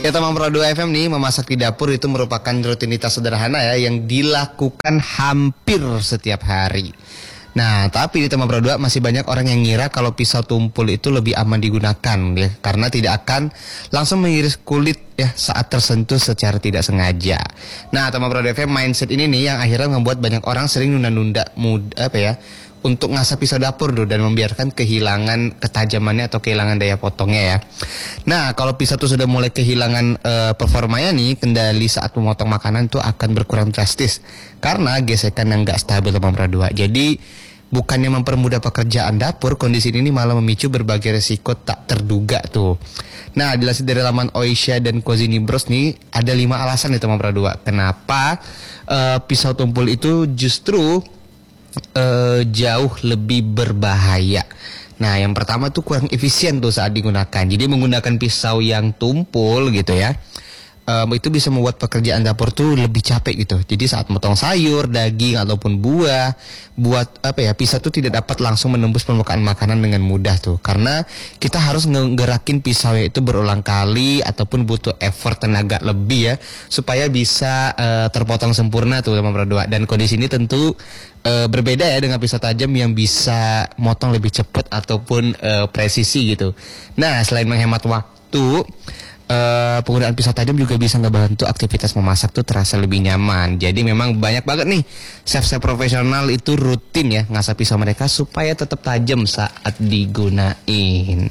Ya teman Pro 2 FM nih, memasak di dapur itu merupakan rutinitas sederhana ya yang dilakukan hampir setiap hari. Nah, tapi di teman Pro 2 masih banyak orang yang ngira kalau pisau tumpul itu lebih aman digunakan ya, karena tidak akan langsung mengiris kulit ya saat tersentuh secara tidak sengaja. Nah, teman Pro 2 FM mindset ini nih yang akhirnya membuat banyak orang sering nunda-nunda untuk ngasah pisau dapur tuh dan membiarkan kehilangan ketajamannya atau kehilangan daya potongnya ya. Nah, kalau pisau tuh sudah mulai kehilangan performanya nih, kendali saat memotong makanan tuh akan berkurang drastis karena gesekan yang nggak stabil teman Pro 2. Jadi bukannya mempermudah pekerjaan dapur, kondisi ini malah memicu berbagai resiko tak terduga tuh. Nah, dilansir dari laman Oysha dan Kozini Bros nih, ada 5 alasan nih teman Pro 2 kenapa pisau tumpul itu justru jauh lebih berbahaya. Nah, yang pertama tuh kurang efisien tuh saat digunakan. Jadi menggunakan pisau yang tumpul gitu ya, itu bisa membuat pekerjaan dapur tuh lebih capek gitu. Jadi saat motong sayur, daging ataupun buah, pisau tuh tidak dapat langsung menembus permukaan makanan dengan mudah tuh. Karena kita harus ngerakin pisau itu berulang kali ataupun butuh effort tenaga lebih ya supaya bisa terpotong sempurna tuh teman Pro 2. Dan kondisi ini tentu berbeda ya dengan pisau tajam yang bisa motong lebih cepat ataupun presisi gitu. Nah, selain menghemat waktu, penggunaan pisau tajam juga bisa ngebantu aktivitas memasak tuh terasa lebih nyaman. Jadi memang banyak banget nih chef-chef profesional itu rutin ya ngasah pisau mereka supaya tetap tajam saat digunain.